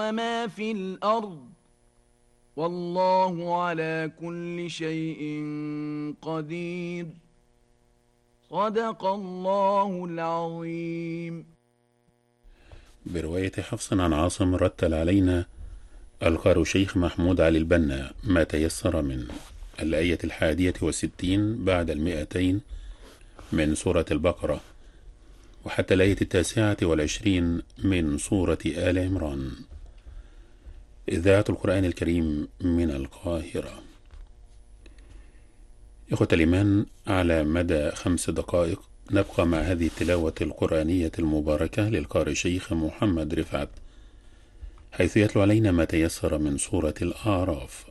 وما في الأرض والله على كل شيء قدير. صدق الله العظيم. برواية حفص عن عاصم رتل علينا القارئ شيخ محمود علي البنا ما تيسر من الآية 61 بعد 200 من سورة البقرة، وحتى الآية 29 من سورة آل عمران. إذاعة القرآن الكريم من القاهرة. إخوة الإيمان، على مدى 5 دقائق نبقى مع هذه التلاوة القرآنية المباركة للقارئ شيخ محمد رفعت، حيث يتلو علينا ما تيسر من سورة الأعراف.